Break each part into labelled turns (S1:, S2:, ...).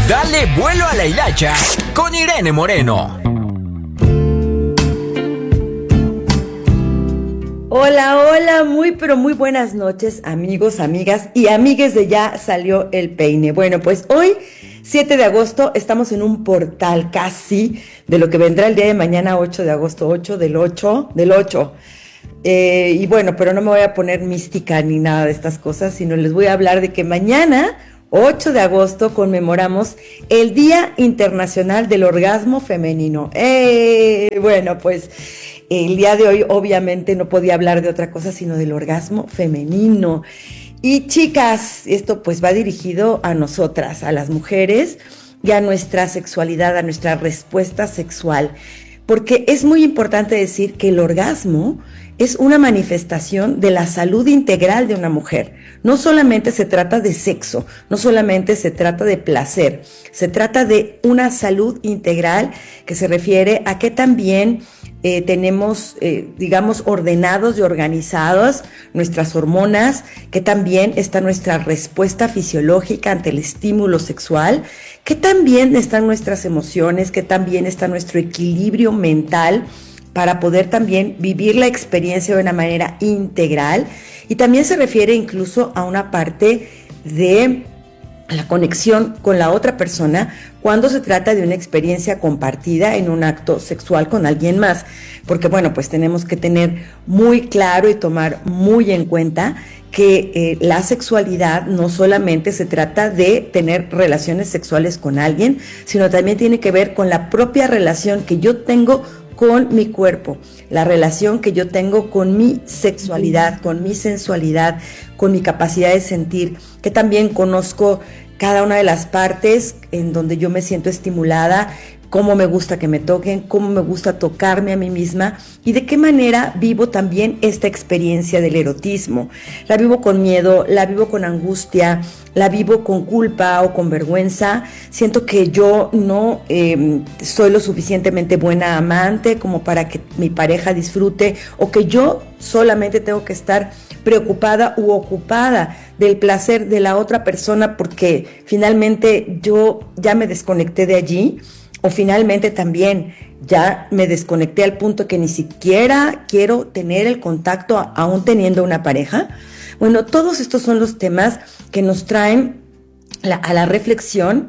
S1: Dale vuelo a la hilacha con Irene Moreno.
S2: Hola, hola, muy pero muy buenas noches, amigos, amigas y amigues de Ya Salió el Peine. Bueno, pues hoy, 7 de agosto, estamos en un portal casi de lo que vendrá el día de mañana, 8 de agosto, 8 del 8. Y bueno, pero no me voy a poner mística ni nada de estas cosas, sino les voy a hablar de que mañana, 8 de agosto, conmemoramos el Día Internacional del Orgasmo Femenino. Bueno, pues el día de hoy obviamente no podía hablar de otra cosa sino del orgasmo femenino. Y chicas, esto pues va dirigido a nosotras, a las mujeres y a nuestra sexualidad, a nuestra respuesta sexual. Porque es muy importante decir que el orgasmo es una manifestación de la salud integral de una mujer. No solamente se trata de sexo, no solamente se trata de placer, se trata de una salud integral que se refiere a que también tenemos, digamos, ordenados y organizados nuestras hormonas, que también está nuestra respuesta fisiológica ante el estímulo sexual, que también están nuestras emociones, que también está nuestro equilibrio mental para poder también vivir la experiencia de una manera integral. Y también se refiere incluso a una parte de la conexión con la otra persona cuando se trata de una experiencia compartida en un acto sexual con alguien más, porque bueno, pues tenemos que tener muy claro y tomar muy en cuenta que la sexualidad no solamente se trata de tener relaciones sexuales con alguien, sino también tiene que ver con la propia relación que yo tengo con mi cuerpo, la relación que yo tengo con mi sexualidad, con mi sensualidad, con mi capacidad de sentir, que también conozco cada una de las partes en donde yo me siento estimulada, cómo me gusta que me toquen, cómo me gusta tocarme a mí misma y de qué manera vivo también esta experiencia del erotismo. La vivo con miedo, la vivo con angustia, la vivo con culpa o con vergüenza. Siento que yo no soy lo suficientemente buena amante como para que mi pareja disfrute, o que yo solamente tengo que estar preocupada u ocupada del placer de la otra persona porque finalmente yo ya me desconecté de allí. O finalmente también ya me desconecté al punto que ni siquiera quiero tener el contacto aún teniendo una pareja. Bueno, todos estos son los temas que nos traen a la reflexión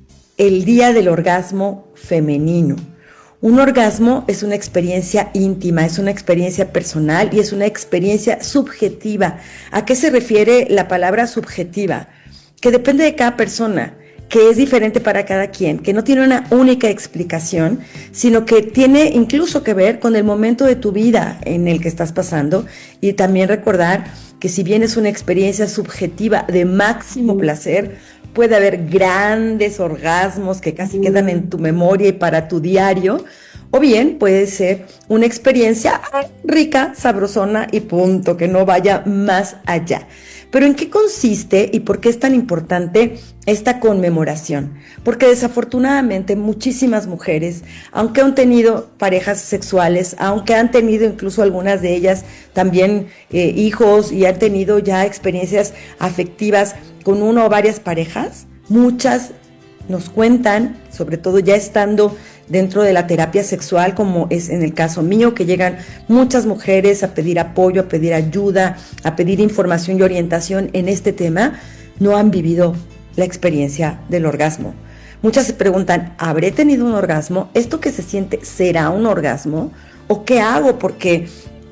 S2: el Día del Orgasmo Femenino. Un orgasmo es una experiencia íntima, es una experiencia personal y es una experiencia subjetiva. ¿A qué se refiere la palabra subjetiva? Que depende de cada persona, que es diferente para cada quien, que no tiene una única explicación, sino que tiene incluso que ver con el momento de tu vida en el que estás pasando. Y también recordar que si bien es una experiencia subjetiva de máximo placer, puede haber grandes orgasmos que casi quedan en tu memoria y para tu diario, o bien puede ser una experiencia rica, sabrosona y punto, que no vaya más allá. Pero ¿en qué consiste y por qué es tan importante esta conmemoración? Porque desafortunadamente muchísimas mujeres, aunque han tenido parejas sexuales, aunque han tenido incluso algunas de ellas también hijos y han tenido ya experiencias afectivas con una o varias parejas, muchas nos cuentan, sobre todo ya estando dentro de la terapia sexual, como es en el caso mío, que llegan muchas mujeres a pedir apoyo, a pedir ayuda, a pedir información y orientación en este tema, no han vivido la experiencia del orgasmo. Muchas se preguntan, ¿habré tenido un orgasmo? ¿Esto que se siente será un orgasmo? ¿O qué hago? Porque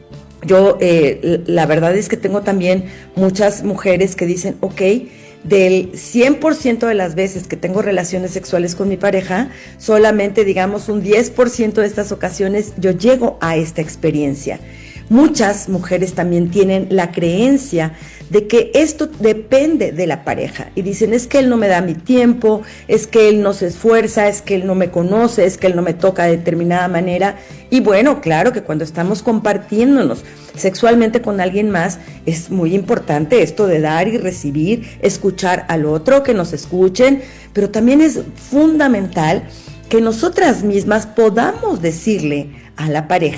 S2: yo, la verdad es que tengo también muchas mujeres que dicen, ok, del 100% de las veces que tengo relaciones sexuales con mi pareja, solamente digamos un 10% de estas ocasiones yo llego a esta experiencia. Muchas mujeres también tienen la creencia de que esto depende de la pareja y dicen, es que él no me da mi tiempo, es que él no se esfuerza, es que él no me conoce, es que él no me toca de determinada manera. Y bueno, claro que cuando estamos compartiéndonos sexualmente con alguien más, es muy importante esto de dar y recibir, escuchar al otro, que nos escuchen, pero también es fundamental que nosotras mismas podamos decirle a la pareja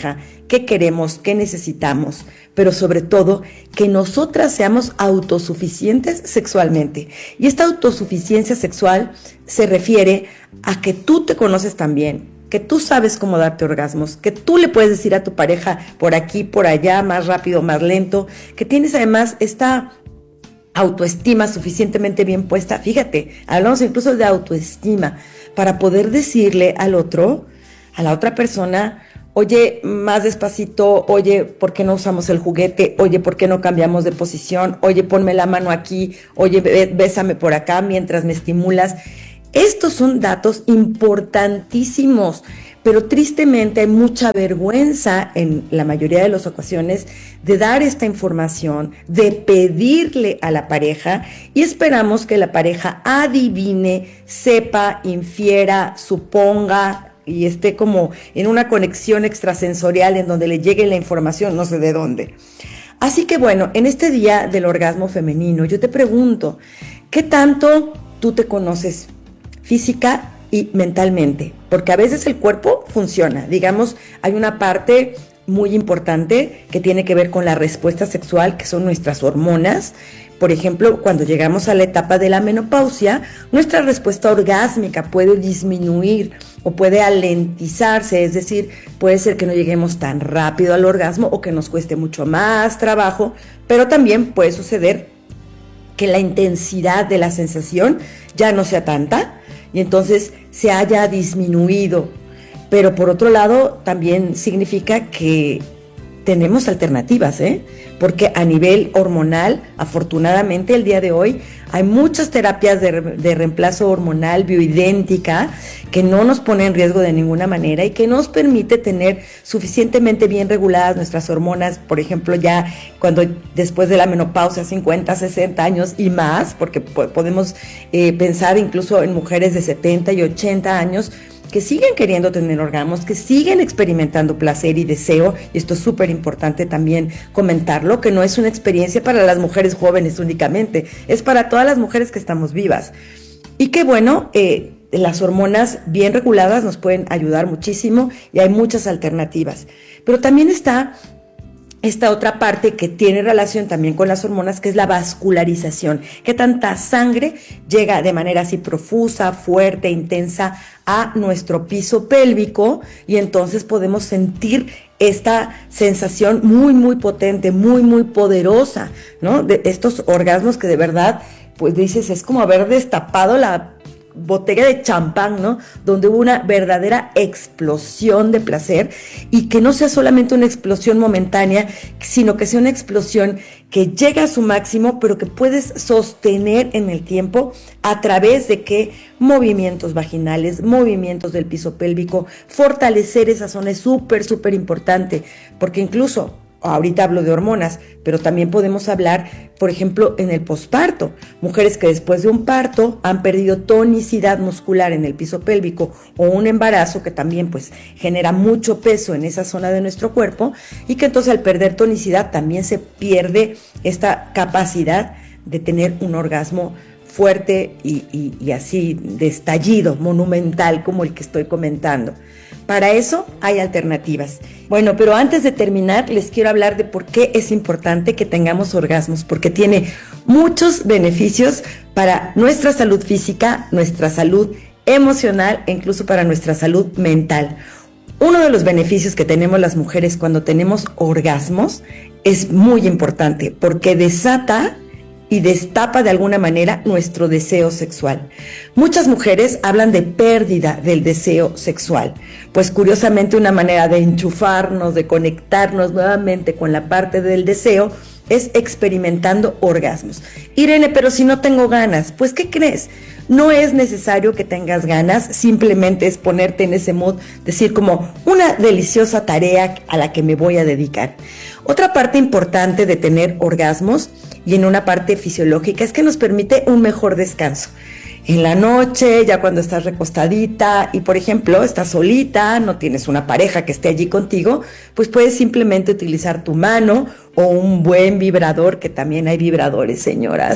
S2: qué queremos, qué necesitamos, pero sobre todo que nosotras seamos autosuficientes sexualmente. Y esta autosuficiencia sexual se refiere a que tú te conoces también, que tú sabes cómo darte orgasmos, que tú le puedes decir a tu pareja por aquí, por allá, más rápido, más lento, que tienes además esta autoestima suficientemente bien puesta. Fíjate, hablamos incluso de autoestima para poder decirle al otro, a la otra persona, oye, más despacito, oye, ¿por qué no usamos el juguete? Oye, ¿por qué no cambiamos de posición? Oye, ponme la mano aquí, oye, bésame por acá mientras me estimulas. Estos son datos importantísimos, pero tristemente hay mucha vergüenza en la mayoría de las ocasiones de dar esta información, de pedirle a la pareja y esperamos que la pareja adivine, sepa, infiera, suponga y esté como en una conexión extrasensorial en donde le llegue la información no sé de dónde. Así que bueno, en este día del orgasmo femenino yo te pregunto, ¿qué tanto tú te conoces física y mentalmente? Porque a veces el cuerpo funciona, digamos, hay una parte muy importante que tiene que ver con la respuesta sexual, que son nuestras hormonas. Por ejemplo, cuando llegamos a la etapa de la menopausia, nuestra respuesta orgásmica puede disminuir o puede alentizarse, es decir, puede ser que no lleguemos tan rápido al orgasmo o que nos cueste mucho más trabajo, pero también puede suceder que la intensidad de la sensación ya no sea tanta y entonces se haya disminuido. Pero por otro lado, también significa que tenemos alternativas, porque a nivel hormonal, afortunadamente el día de hoy, hay muchas terapias de reemplazo hormonal bioidéntica que no nos pone en riesgo de ninguna manera y que nos permite tener suficientemente bien reguladas nuestras hormonas, por ejemplo, ya cuando después de la menopausia, 50, 60 años y más, porque podemos pensar incluso en mujeres de 70 y 80 años, que siguen queriendo tener orgasmos, que siguen experimentando placer y deseo, y esto es súper importante también comentarlo, que no es una experiencia para las mujeres jóvenes únicamente, es para todas las mujeres que estamos vivas. Y que bueno, las hormonas bien reguladas nos pueden ayudar muchísimo y hay muchas alternativas. Pero también está esta otra parte que tiene relación también con las hormonas, que es la vascularización, que tanta sangre llega de manera así profusa, fuerte, intensa a nuestro piso pélvico y entonces podemos sentir esta sensación muy, muy potente, muy, muy poderosa, ¿no? De estos orgasmos que de verdad, pues dices, es como haber destapado la botella de champán, ¿no? Donde hubo una verdadera explosión de placer y que no sea solamente una explosión momentánea, sino que sea una explosión que llega a su máximo, pero que puedes sostener en el tiempo a través de qué movimientos vaginales, movimientos del piso pélvico, fortalecer esa zona es súper, súper importante, porque incluso ahorita hablo de hormonas, pero también podemos hablar, por ejemplo, en el posparto. Mujeres que después de un parto han perdido tonicidad muscular en el piso pélvico o un embarazo que también pues genera mucho peso en esa zona de nuestro cuerpo y que entonces al perder tonicidad también se pierde esta capacidad de tener un orgasmo fuerte y así de estallido, monumental como el que estoy comentando. Para eso hay alternativas. Bueno, pero antes de terminar, les quiero hablar de por qué es importante que tengamos orgasmos, porque tiene muchos beneficios para nuestra salud física, nuestra salud emocional e incluso para nuestra salud mental. Uno de los beneficios que tenemos las mujeres cuando tenemos orgasmos es muy importante porque desata y destapa de alguna manera nuestro deseo sexual. Muchas mujeres hablan de pérdida del deseo sexual, pues curiosamente una manera de enchufarnos, de conectarnos nuevamente con la parte del deseo es experimentando orgasmos. Irene, pero si no tengo ganas, pues ¿qué crees? No es necesario que tengas ganas, simplemente es ponerte en ese mood, decir como una deliciosa tarea a la que me voy a dedicar. Otra parte importante de tener orgasmos y en una parte fisiológica es que nos permite un mejor descanso. En la noche, ya cuando estás recostadita y por ejemplo estás solita, no tienes una pareja que esté allí contigo, pues puedes simplemente utilizar tu mano o un buen vibrador, que también hay vibradores, señoras.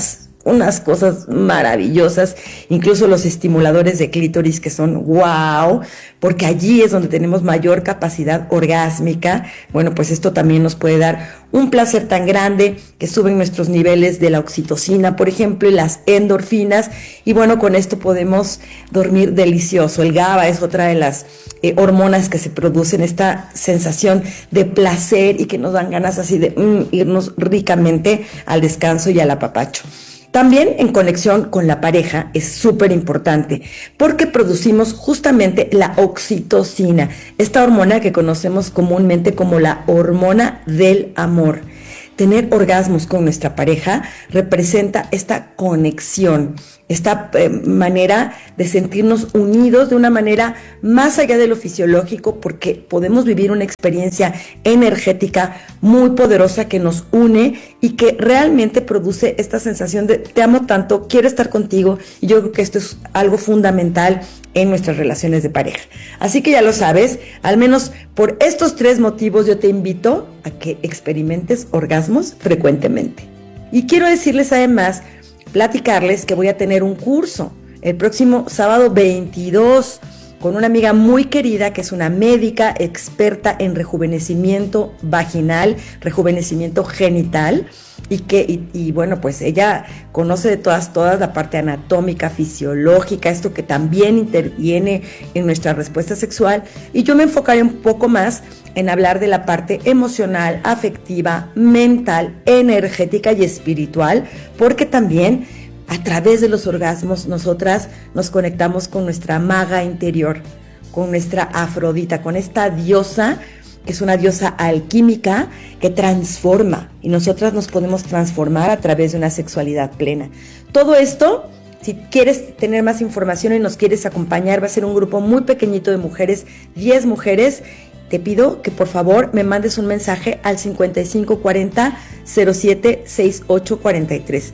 S2: unas cosas maravillosas, incluso los estimuladores de clítoris que son wow, porque allí es donde tenemos mayor capacidad orgásmica. Bueno, pues esto también nos puede dar un placer tan grande que suben nuestros niveles de la oxitocina, por ejemplo, y las endorfinas, y bueno, con esto podemos dormir delicioso. El GABA es otra de las hormonas que se producen, esta sensación de placer y que nos dan ganas así de irnos ricamente al descanso y al apapacho. También en conexión con la pareja es súper importante porque producimos justamente la oxitocina, esta hormona que conocemos comúnmente como la hormona del amor. Tener orgasmos con nuestra pareja representa esta conexión, esta manera de sentirnos unidos de una manera más allá de lo fisiológico, porque podemos vivir una experiencia energética muy poderosa que nos une y que realmente produce esta sensación de te amo tanto, quiero estar contigo, y yo creo que esto es algo fundamental en nuestras relaciones de pareja. Así que ya lo sabes, al menos por estos 3 motivos yo te invito a que experimentes orgasmos frecuentemente. Y quiero decirles además, platicarles que voy a tener un curso el próximo sábado 22 con una amiga muy querida que es una médica experta en rejuvenecimiento vaginal, rejuvenecimiento genital, y bueno, pues ella conoce de todas la parte anatómica, fisiológica, esto que también interviene en nuestra respuesta sexual, y yo me enfocaré un poco más en hablar de la parte emocional, afectiva, mental, energética y espiritual, porque también a través de los orgasmos nosotras nos conectamos con nuestra maga interior, con nuestra Afrodita, con esta diosa que es una diosa alquímica que transforma, y nosotras nos podemos transformar a través de una sexualidad plena. Todo esto, si quieres tener más información y nos quieres acompañar, va a ser un grupo muy pequeñito de mujeres, 10 mujeres. Te pido que por favor me mandes un mensaje al 5540-076843.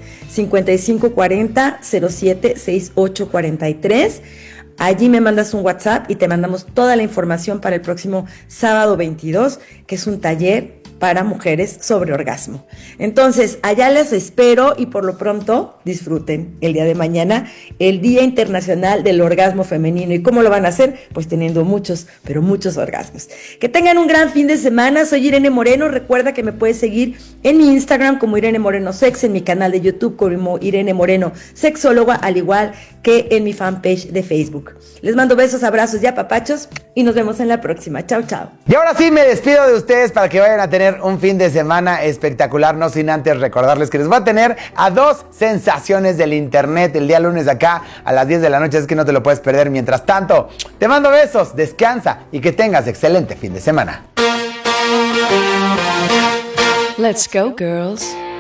S2: 5540-076843. Allí me mandas un WhatsApp y te mandamos toda la información para el próximo sábado 22, que es un taller para mujeres sobre orgasmo. Entonces, allá les espero y por lo pronto disfruten el día de mañana, el Día Internacional del Orgasmo Femenino. ¿Y cómo lo van a hacer? Pues teniendo muchos, pero muchos orgasmos. Que tengan un gran fin de semana. Soy Irene Moreno. Recuerda que me puedes seguir en mi Instagram como Irene Moreno Sex, en mi canal de YouTube como Irene Moreno Sexóloga, al igual que en mi fanpage de Facebook. Les mando besos, abrazos y apapachos y nos vemos en la próxima. Chao, chao.
S3: Y ahora sí me despido de ustedes para que vayan a tener un fin de semana espectacular, no sin antes recordarles que les voy a tener a 2 sensaciones del internet el día lunes acá a las 10 de la noche, es que no te lo puedes perder. Mientras tanto, te mando besos, descansa y que tengas excelente fin de semana.
S4: Let's go, girls.